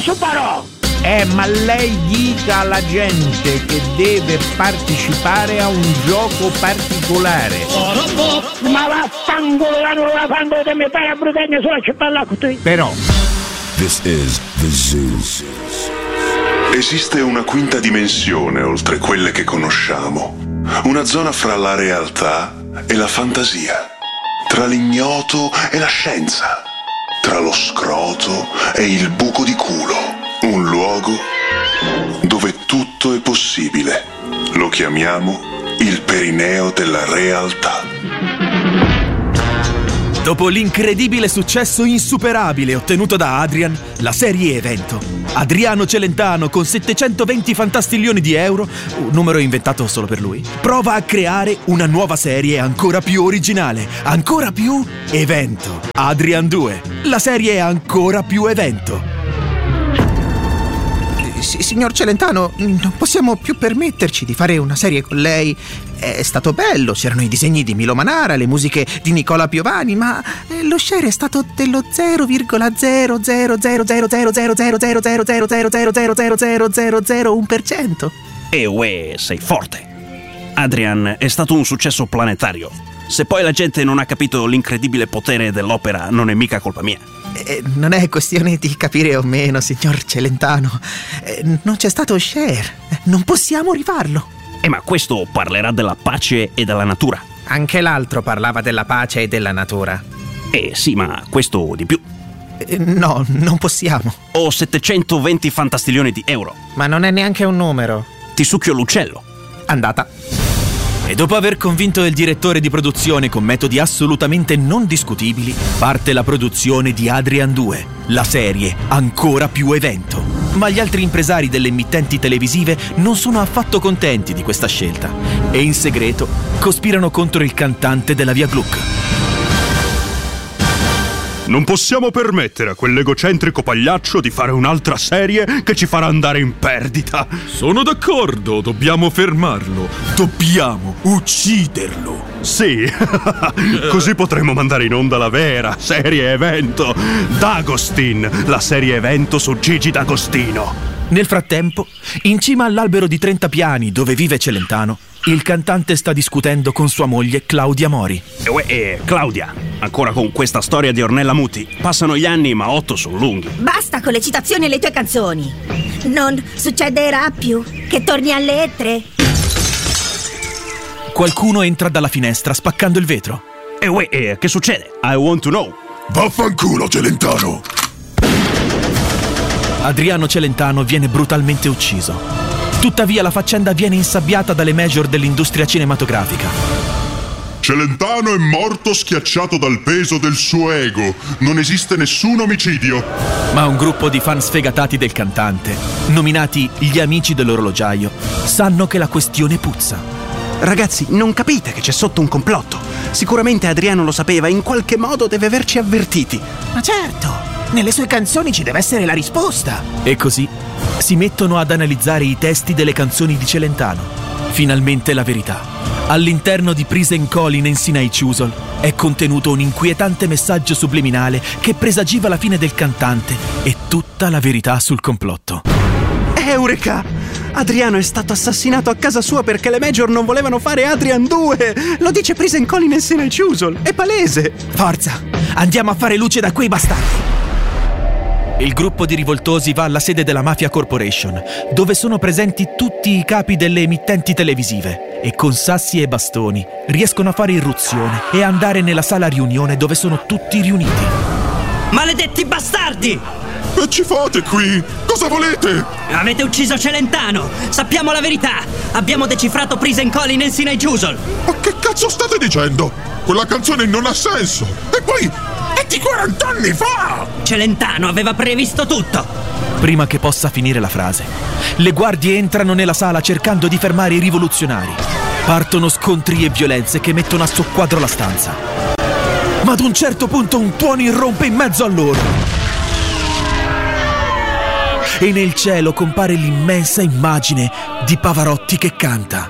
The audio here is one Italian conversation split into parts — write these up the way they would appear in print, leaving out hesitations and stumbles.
superò! Ma lei dica alla gente che deve partecipare a un gioco particolare. Ma vaffanculo, non la fanno di me fare a brutare sulla città qui. Però This is the zoo. Esiste una quinta dimensione oltre quelle che conosciamo. Una zona fra la realtà e la fantasia. Tra l'ignoto e la scienza. Tra lo scroto e il buco di culo. Un luogo dove tutto è possibile. Lo chiamiamo il perineo della realtà. Dopo l'incredibile successo insuperabile ottenuto da Adrian, la serie evento, Adriano Celentano con 720 fantastiglioni di euro, un numero inventato solo per lui, prova a creare una nuova serie ancora più originale, ancora più evento. Adrian 2, la serie è ancora più evento. Signor Celentano, non possiamo più permetterci di fare una serie con lei. È stato bello, c'erano i disegni di Milo Manara, le musiche di Nicola Piovani, ma lo share è stato dello 0,0000000000000000001%. E uè, sei forte. Adrian è stato un successo planetario. Se poi la gente non ha capito l'incredibile potere dell'opera, non è mica colpa mia. Non è questione di capire o meno, signor Celentano. Non c'è stato share. Non possiamo rifarlo. Ma questo parlerà della pace e della natura. Anche l'altro parlava della pace e della natura. Sì, ma questo di più. No, non possiamo. Ho 720 fantastiglioni di euro. Ma non è neanche un numero. Ti succhio l'uccello. Andata. E dopo aver convinto il direttore di produzione con metodi assolutamente non discutibili, parte la produzione di Adrian 2, la serie ancora più evento. Ma gli altri impresari delle emittenti televisive non sono affatto contenti di questa scelta e in segreto cospirano contro il cantante della Via Gluck. Non possiamo permettere a quell'egocentrico pagliaccio di fare un'altra serie che ci farà andare in perdita. Sono d'accordo, dobbiamo fermarlo. Dobbiamo ucciderlo. Sì, così potremo mandare in onda la vera serie evento D'Agostin, la serie evento su Gigi D'Agostino. Nel frattempo, in cima all'albero di 30 piani dove vive Celentano, il cantante sta discutendo con sua moglie Claudia Mori. Claudia, ancora con questa storia di Ornella Muti. Passano gli anni ma 8 sono lunghi. Basta con le citazioni alle tue canzoni. Non succederà più che torni alle 3. Qualcuno entra dalla finestra spaccando il vetro. Che succede? I want to know. Vaffanculo, Celentano! Adriano Celentano viene brutalmente ucciso. Tuttavia la faccenda viene insabbiata dalle major dell'industria cinematografica. Celentano è morto schiacciato dal peso del suo ego. Non esiste nessun omicidio. Ma un gruppo di fan sfegatati del cantante, nominati gli amici dell'orologiaio, sanno che la questione puzza. Ragazzi, non capite che c'è sotto un complotto? Sicuramente Adriano lo sapeva, in qualche modo deve averci avvertiti. Ma certo! Nelle sue canzoni ci deve essere la risposta. E così si mettono ad analizzare i testi delle canzoni di Celentano. Finalmente la verità. All'interno di Prison Calling in Sinai Chusol è contenuto un inquietante messaggio subliminale che presagiva la fine del cantante e tutta la verità sul complotto. Eureka! Adriano è stato assassinato a casa sua perché le major non volevano fare Adrian 2! Lo dice Prison Calling in Sinai Chusol! È palese! Forza! Andiamo a fare luce da quei bastardi! Il gruppo di rivoltosi va alla sede della Mafia Corporation, dove sono presenti tutti i capi delle emittenti televisive e con sassi e bastoni riescono a fare irruzione e andare nella sala riunione dove sono tutti riuniti. Maledetti bastardi! Che ci fate qui? Cosa volete? Avete ucciso Celentano! Sappiamo la verità! Abbiamo decifrato Prison Calling in Sinai Chusol! Ma che cazzo state dicendo? Quella canzone non ha senso! E poi è di 40 anni fa! Celentano aveva previsto tutto! Prima che possa finire la frase, le guardie entrano nella sala cercando di fermare i rivoluzionari. Partono scontri e violenze che mettono a soqquadro la stanza. Ma ad un certo punto un tuono irrompe in mezzo a loro. E nel cielo compare l'immensa immagine di Pavarotti che canta.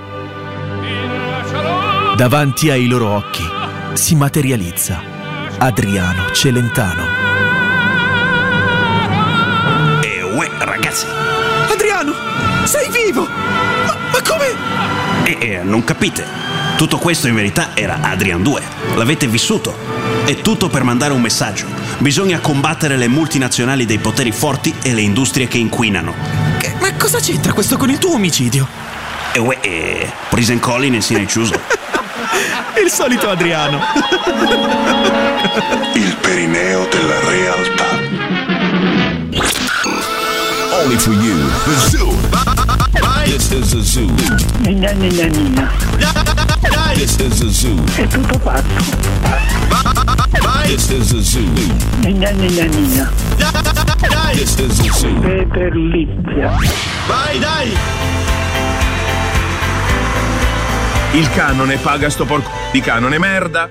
Davanti ai loro occhi si materializza Adriano Celentano. ragazzi. Adriano, sei vivo! Ma come? Non capite. Tutto questo in verità era Adrian 2. L'avete vissuto. È tutto per mandare un messaggio. Bisogna combattere le multinazionali dei poteri forti e le industrie che inquinano. Ma cosa c'entra questo con il tuo omicidio? Prison Calling e Sinai Chiuso. Il solito Adriano. Il perineo della realtà. Only for you. The zoo. This is the zoo. Nina. This is the zoo. È tutto fatto. This is the zoo. Nina. This is the zoo. Peterlizia. Vai, dai! Il canone paga sto porco di canone merda.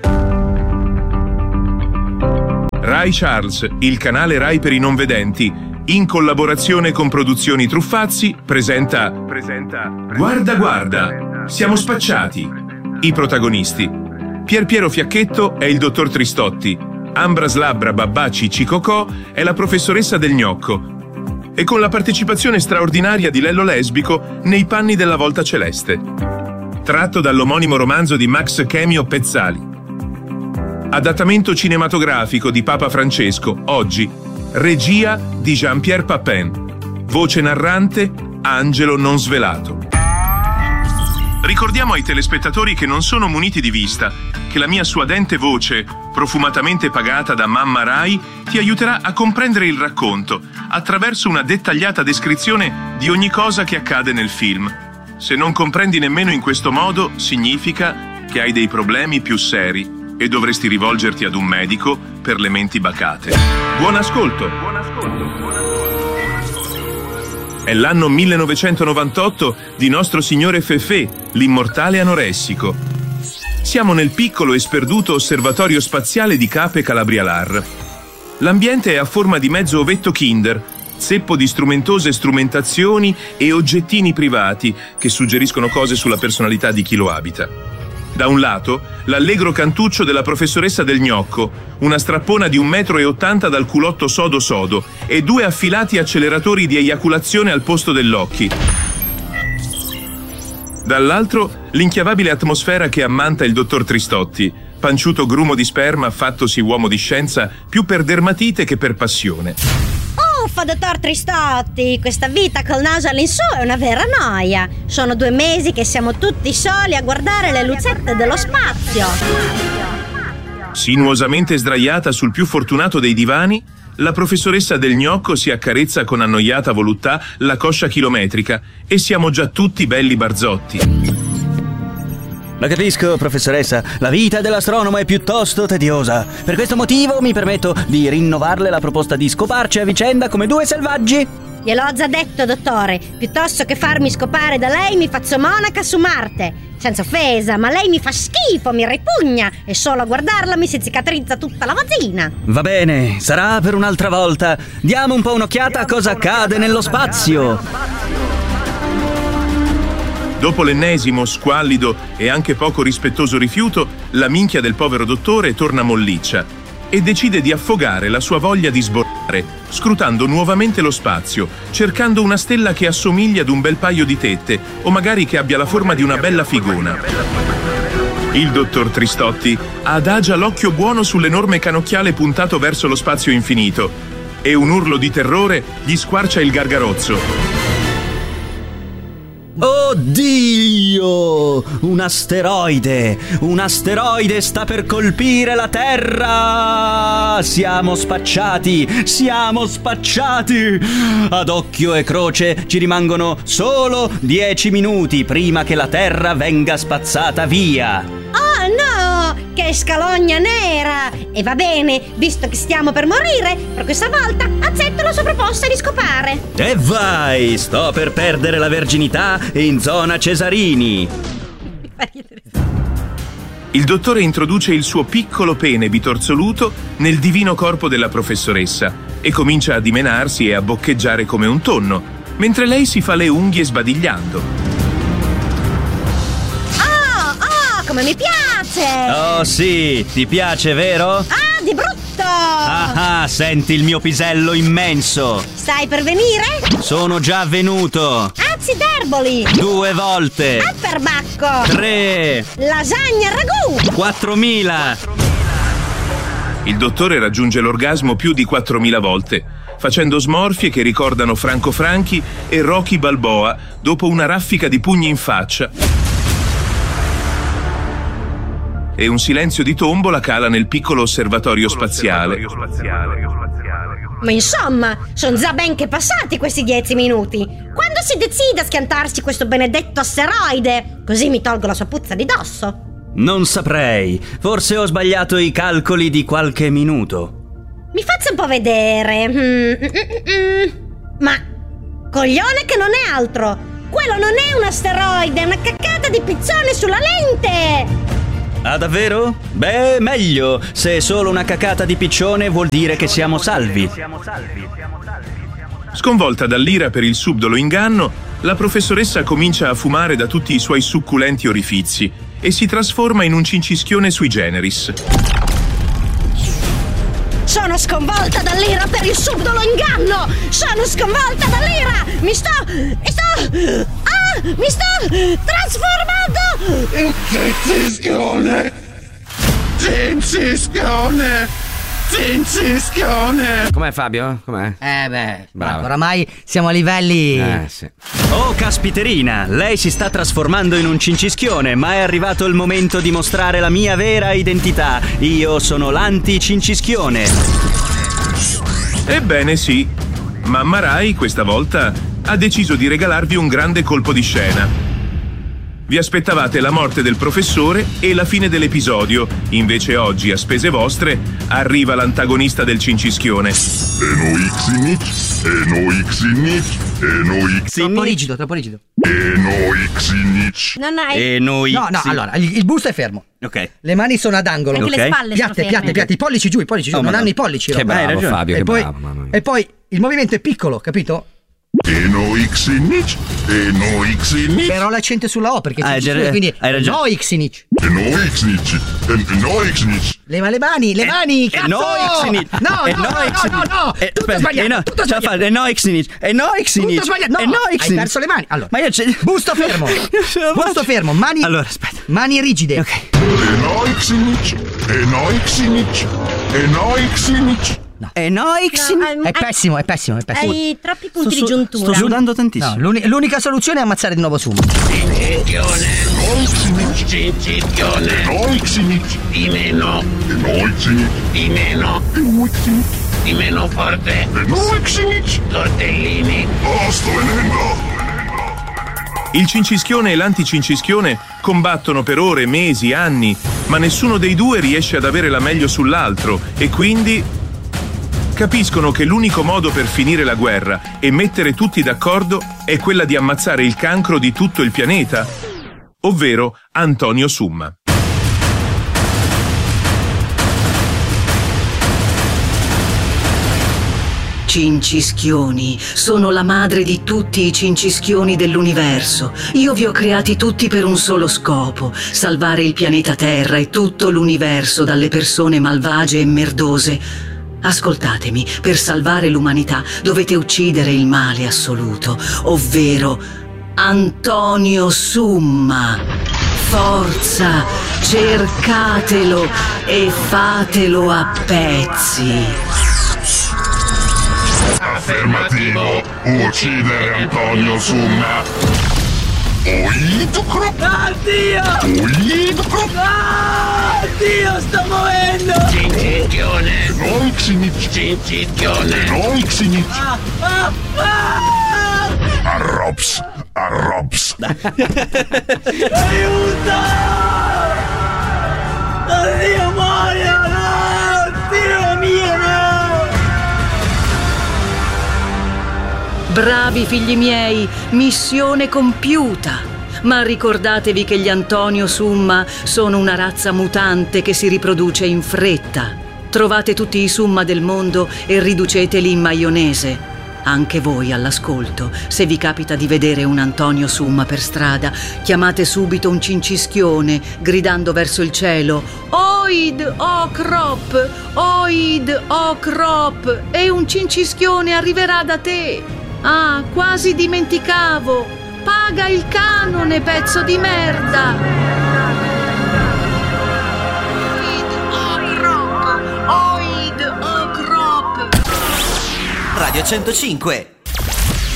Rai Charles, il canale Rai per i non vedenti, in collaborazione con Produzioni Truffazzi, presenta Guarda, siamo spacciati. I protagonisti: Piero Fiacchetto è il dottor Tristotti, Ambra Slabra Babbaci Cicocò è la professoressa del gnocco, e con la partecipazione straordinaria di Lello Lesbico nei panni della Volta Celeste. Tratto dall'omonimo romanzo di Max Chemio Pezzali. Adattamento cinematografico di Papa Francesco, oggi. Regia di Jean-Pierre Papin. Voce narrante Angelo Non Svelato. Ricordiamo ai telespettatori che non sono muniti di vista che la mia suadente voce, profumatamente pagata da Mamma Rai, ti aiuterà a comprendere il racconto attraverso una dettagliata descrizione di ogni cosa che accade nel film. Se non comprendi nemmeno in questo modo, significa che hai dei problemi più seri e dovresti rivolgerti ad un medico per le menti bacate. Buon ascolto! È l'anno 1998 di Nostro Signore Fefè, l'immortale anoressico. Siamo nel piccolo e sperduto osservatorio spaziale di Cape Calabrialar. L'ambiente è a forma di mezzo ovetto Kinder, zeppo di strumentose strumentazioni e oggettini privati che suggeriscono cose sulla personalità di chi lo abita. Da un lato, l'allegro cantuccio della professoressa del gnocco, una strappona di 1,80 m dal culotto sodo e 2 affilati acceleratori di eiaculazione al posto dell'occhi. Dall'altro, l'inchiavabile atmosfera che ammanta il dottor Tristotti, panciuto grumo di sperma fattosi uomo di scienza più per dermatite che per passione. Uffa, dottor Tristotti, questa vita col naso all'insù è una vera noia. Sono 2 mesi che siamo tutti soli a guardare le lucette dello spazio. Sinuosamente sdraiata sul più fortunato dei divani, la professoressa del gnocco si accarezza con annoiata voluttà la coscia chilometrica e siamo già tutti belli barzotti. La capisco, professoressa, la vita dell'astronomo è piuttosto tediosa. Per questo motivo mi permetto di rinnovarle la proposta di scoparci a vicenda come 2 selvaggi. Gliel'ho già detto, dottore. Piuttosto che farmi scopare da lei mi faccio monaca su Marte. Senza offesa, ma lei mi fa schifo, mi ripugna e solo a guardarla mi si cicatrizza tutta la vagina. Va bene, sarà per un'altra volta. Diamo un po' un'occhiata a cosa accade nello spazio. Dopo l'ennesimo, squallido e anche poco rispettoso rifiuto, la minchia del povero dottore torna molliccia e decide di affogare la sua voglia di sborrare, scrutando nuovamente lo spazio, cercando una stella che assomiglia ad un bel paio di tette o magari che abbia la forma di una bella figona. Il dottor Tristotti adagia l'occhio buono sull'enorme canocchiale puntato verso lo spazio infinito e un urlo di terrore gli squarcia il gargarozzo. Oddio! Un asteroide! Un asteroide sta per colpire la Terra! Siamo spacciati! Siamo spacciati! Ad occhio e croce ci rimangono solo 10 minuti prima che la Terra venga spazzata via! Oh no! Che scalogna nera! E va bene, visto che stiamo per morire, per questa volta accetto la sua proposta di scopare. E vai! Sto per perdere la verginità in zona Cesarini. Il dottore introduce il suo piccolo pene bitorzoluto nel divino corpo della professoressa e comincia a dimenarsi e a boccheggiare come un tonno, mentre lei si fa le unghie sbadigliando. Come mi piace! Oh sì, ti piace, vero? Ah, di brutto! Ah, senti il mio pisello immenso. Stai per venire? Sono già venuto. Azziderboli. 2 volte. A perbacco. 3. Lasagna al ragù. 4000. Il dottore raggiunge l'orgasmo più di 4000 volte, facendo smorfie che ricordano Franco Franchi e Rocky Balboa dopo una raffica di pugni in faccia. E un silenzio di tombola cala nel piccolo osservatorio spaziale. Ma insomma, sono già ben che passati questi 10 minuti. Quando si decide a schiantarsi questo benedetto asteroide? Così mi tolgo la sua puzza di dosso. Non saprei. Forse ho sbagliato i calcoli di qualche minuto. Mi faccia un po' vedere. Ma coglione che non è altro. Quello non è un asteroide, è una caccata di piccione sulla lente. Ah, davvero? Beh, meglio. Se è solo una cacata di piccione vuol dire che siamo salvi. Sconvolta dall'ira per il subdolo inganno, la professoressa comincia a fumare da tutti i suoi succulenti orifizi e si trasforma in un cincischione sui generis. Sono sconvolta dall'ira per il subdolo inganno! Sono sconvolta dall'ira! Mi sto trasformando! Cincischione! Com'è Fabio? Com'è? Bravo. Oramai siamo a livelli... Sì. Oh, caspiterina! Lei si sta trasformando in un cincischione, ma è arrivato il momento di mostrare la mia vera identità. Io sono l'anti-cincischione. Ebbene sì, Mamma Rai questa volta ha deciso di regalarvi un grande colpo di scena. Vi aspettavate la morte del professore e la fine dell'episodio, invece oggi, a spese vostre, arriva l'antagonista del cincischione. Troppo rigido. Non hai... No, allora, il busto è fermo. Ok. Le mani sono ad angolo. Anche le spalle sono ferme. Piatti, i pollici giù, non hanno i pollici. Che bravo, hai ragione. Fabio, E che poi, bravo, mamma mia. e poi il movimento è piccolo, capito? Però l'accento è sulla O perché c'è quindi hai ragione. Noixinic. Leva le mani, cazzo! No! Tutto sbagliato, tutto sbagliato. Tutto sbagliato, no! Hai perso le mani. Allora, Ma io busto fermo, mani... Allora, aspetta. Mani rigide. Ok. No. È pessimo. Hai troppi punti di giuntura. Sto sudando tantissimo. No, l'unica soluzione è ammazzare di nuovo Summa. Di meno forte. Tortellini. Sto venendo. Il cincischione e l'anticincischione combattono per ore, mesi, anni, ma nessuno dei due riesce ad avere la meglio sull'altro e quindi capiscono che l'unico modo per finire la guerra e mettere tutti d'accordo è quella di ammazzare il cancro di tutto il pianeta, ovvero Antonio Summa. Cincischioni, sono la madre di tutti i cincischioni dell'universo. Io vi ho creati tutti per un solo scopo: salvare il pianeta Terra e tutto l'universo dalle persone malvagie e merdose. Ascoltatemi, per salvare l'umanità dovete uccidere il male assoluto, ovvero Antonio Summa. Forza, cercatelo e fatelo a pezzi. Affermativo, uccidere Antonio Summa. Oddio, sto muovendo. Cincischione. Arrops. Aiuto! Oddio, muoio, no! Dio mio, no! Bravi figli miei, missione compiuta. Ma ricordatevi che gli Antonio Summa sono una razza mutante che si riproduce in fretta. Trovate tutti i Summa del mondo e riduceteli in maionese. Anche voi all'ascolto, se vi capita di vedere un Antonio Summa per strada, chiamate subito un cincischione, gridando verso il cielo: "Oh Oid o crop, oid o crop, e un cincischione arriverà da te. Ah, quasi dimenticavo. Paga il canone, pezzo di merda. Radio 105